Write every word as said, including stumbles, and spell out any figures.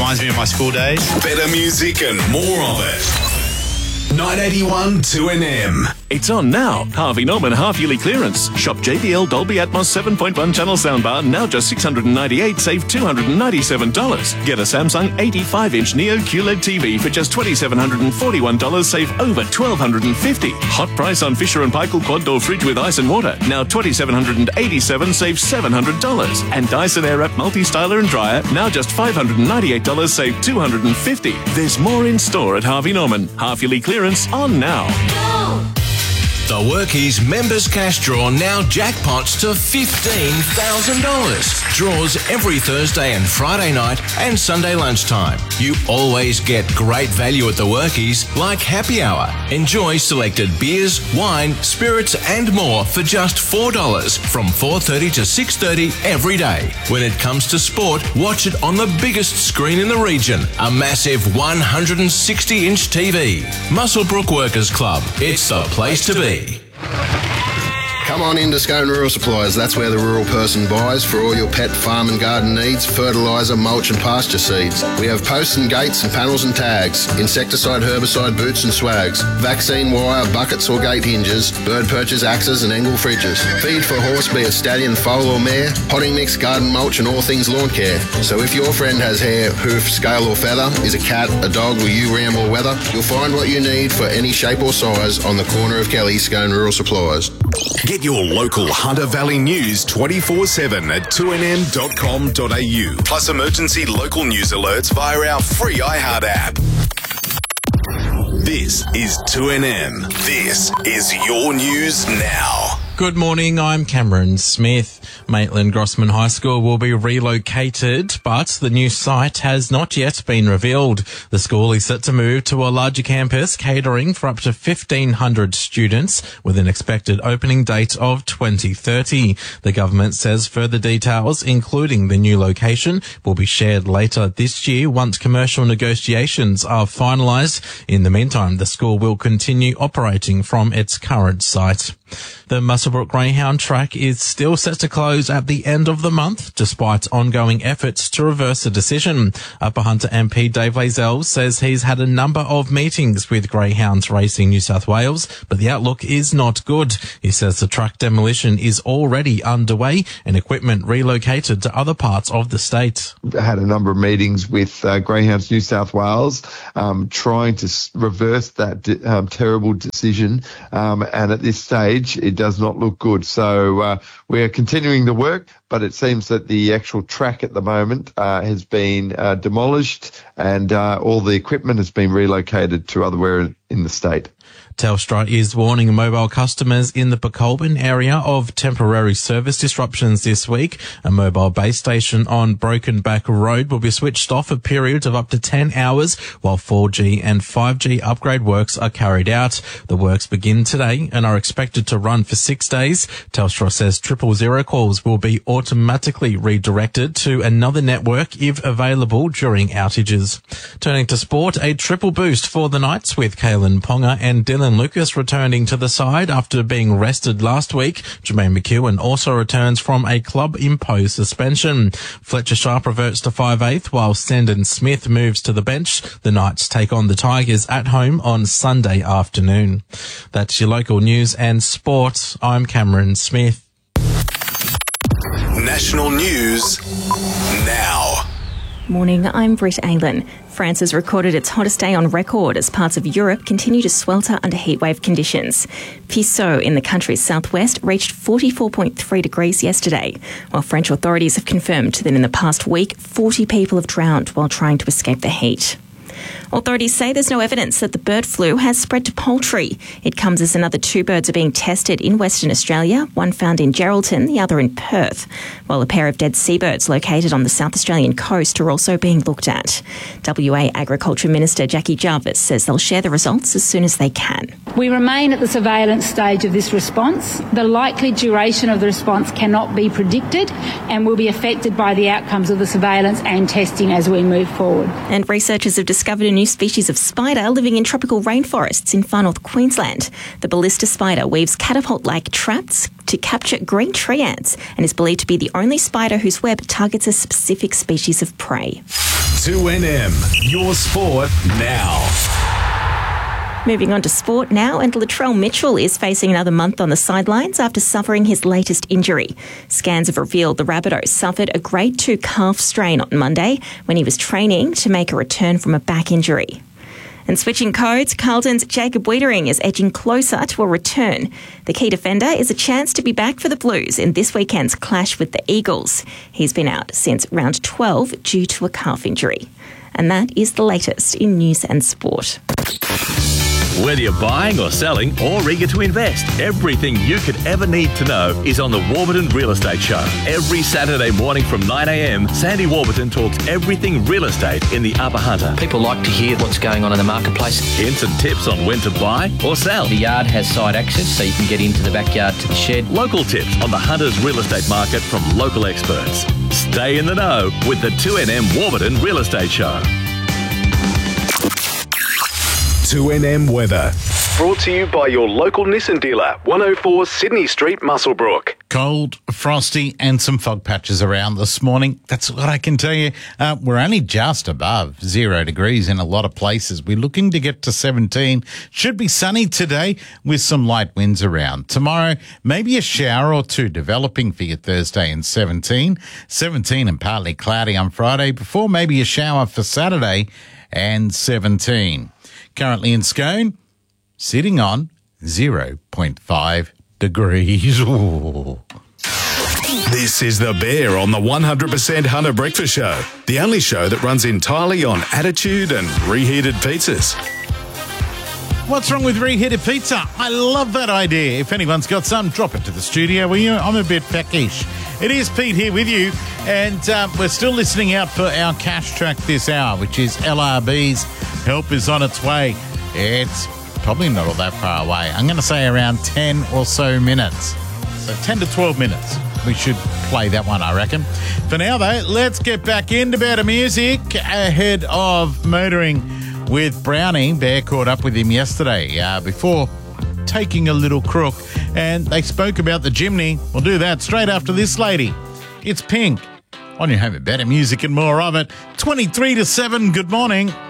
reminds me of my school days. Better music and more of it. nine eighty-one two N M. It's on now. Harvey Norman half-yearly clearance. Shop J B L Dolby Atmos seven point one channel soundbar, now just six hundred ninety-eight dollars, save two hundred ninety-seven dollars. Get a Samsung eighty-five inch Neo Q L E D T V for just two thousand seven hundred forty-one dollars, save over one thousand two hundred fifty dollars. Hot price on Fisher and Paykel quad door fridge with ice and water, now two thousand seven hundred eighty-seven dollars, save seven hundred dollars. And Dyson Airwrap multi-styler and dryer, now just five hundred ninety-eight dollars, save two hundred fifty dollars. There's more in store at Harvey Norman. Half-yearly clearance on now. The Workies Members Cash Draw now jackpots to fifteen thousand dollars. Draws every Thursday and Friday night and Sunday lunchtime. You always get great value at the Workies, like happy hour. Enjoy selected beers, wine, spirits and more for just four dollars from four thirty to six thirty every day. When it comes to sport, watch it on the biggest screen in the region, a massive one hundred sixty inch T V. Muswellbrook Workers Club. It's the place to be. Come on into Scone Rural Supplies. That's where the rural person buys for all your pet, farm and garden needs, fertiliser, mulch and pasture seeds. We have posts and gates and panels and tags, insecticide, herbicide, boots and swags, vaccine wire, buckets or gate hinges, bird perches, axes and angle fridges. Feed for horse, be it stallion, foal or mare, potting mix, garden mulch and all things lawn care. So if your friend has hair, hoof, scale or feather, is a cat, a dog or you ram or weather, you'll find what you need for any shape or size on the corner of Kelly, Scone Rural Supplies. Get your local Hunter Valley news twenty-four seven at two n m dot com dot a u. Plus emergency local news alerts via our free iHeart app. This is two N M. This is your news now. Good morning, I'm Cameron Smith. Maitland Grossman High School will be relocated, but the new site has not yet been revealed. The school is set to move to a larger campus catering for up to fifteen hundred students with an expected opening date of twenty thirty. The government says further details, including the new location, will be shared later this year once commercial negotiations are finalised. In the meantime, the school will continue operating from its current site. The Muswellbrook Greyhound track is still set to close at the end of the month, despite ongoing efforts to reverse the decision. Upper Hunter M P Dave Lascelles says he's had a number of meetings with Greyhounds Racing New South Wales, but the outlook is not good. He says the track demolition is already underway and equipment relocated to other parts of the state. I had a number of meetings with uh, Greyhounds New South Wales, um, trying to s- reverse that de- um, terrible decision, um, and at this stage, it does not look good. So uh, we're continuing the work, but it seems that the actual track at the moment uh, has been uh, demolished and uh, all the equipment has been relocated to otherwhere in the state. Telstra is warning mobile customers in the Pecolbin area of temporary service disruptions this week. A mobile base station on Broken Back Road will be switched off a period of up to ten hours while four G and five G upgrade works are carried out. The works begin today and are expected to run for six days. Telstra says triple zero calls will be automatically redirected to another network if available during outages. Turning to sport, a triple boost for the Knights with Kalen Ponga and Dylan Lucas returning to the side after being rested last week. Jermaine McEwen also returns from a club-imposed suspension. Fletcher Sharp reverts to five eighth while Sandon Smith moves to the bench. The Knights take on the Tigers at home on Sunday afternoon. That's your local news and sport. I'm Cameron Smith. National news now. Morning, I'm Britt Aylan. France has recorded its hottest day on record as parts of Europe continue to swelter under heatwave conditions. Pissau in the country's southwest reached forty-four point three degrees yesterday, while French authorities have confirmed that in the past week, forty people have drowned while trying to escape the heat. Authorities say there's no evidence that the bird flu has spread to poultry. It comes as another two birds are being tested in Western Australia, one found in Geraldton, the other in Perth, while a pair of dead seabirds located on the South Australian coast are also being looked at. W A Agriculture Minister Jackie Jarvis says they'll share the results as soon as they can. We remain at the surveillance stage of this response. The likely duration of the response cannot be predicted and will be affected by the outcomes of the surveillance and testing as we move forward. And researchers have discovered a new species of spider living in tropical rainforests in far north Queensland. The ballista spider weaves catapult-like traps to capture green tree ants and is believed to be the only spider whose web targets a specific species of prey. two N M, your sport now. Moving on to sport now, and Latrell Mitchell is facing another month on the sidelines after suffering his latest injury. Scans have revealed the Rabbitoh suffered a grade two calf strain on Monday when he was training to make a return from a back injury. And switching codes, Carlton's Jacob Wiedering is edging closer to a return. The key defender is a chance to be back for the Blues in this weekend's clash with the Eagles. He's been out since round twelve due to a calf injury. And that is the latest in news and sport. Whether you're buying or selling or eager to invest, everything you could ever need to know is on the Warburton Real Estate Show. Every Saturday morning from nine a m, Sandy Warburton talks everything real estate in the Upper Hunter. People like to hear what's going on in the marketplace. Hints and tips on when to buy or sell. The yard has side access, so you can get into the backyard to the shed. Local tips on the Hunter's real estate market from local experts. Stay in the know with the two N M Warburton Real Estate Show. two N M weather. Brought to you by your local Nissan dealer, one oh four Sydney Street, Muswellbrook. Cold, frosty, and some fog patches around this morning. That's what I can tell you. Uh, we're only just above zero degrees in a lot of places. We're looking to get to seventeen. Should be sunny today with some light winds around. Tomorrow, maybe a shower or two developing for you Thursday and seventeen. seventeen and partly cloudy on Friday before maybe a shower for Saturday and seventeen. Currently in Scone, sitting on zero point five degrees. Ooh. This is The Bear on the one hundred percent Hunter Breakfast Show, the only show that runs entirely on attitude and reheated pizzas. What's wrong with reheated pizza? I love that idea. If anyone's got some, drop it to the studio, will you? I'm a bit peckish. It is Pete here with you, and um, we're still listening out for our cash track this hour, which is L R B's Help is on its way. It's probably not all that far away. I'm going to say around ten or so minutes. So ten to twelve minutes. We should play that one, I reckon. For now, though, let's get back into better music ahead of motoring with Brownie. Bear caught up with him yesterday uh, before taking a little crook, and they spoke about the Jimny. We'll do that straight after this lady. It's Pink on your home of better music and more of it. twenty-three to seven, good morning.